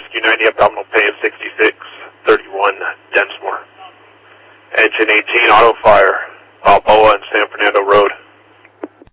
U90 abdominal pay of 66, 31 Densmore. Engine 18 auto fire.